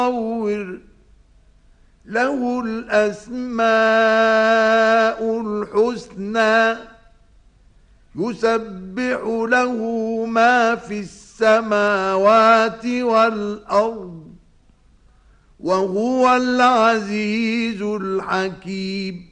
له الأسماء الحسنى يسبح له ما في السماوات والأرض وهو العزيز الحكيم.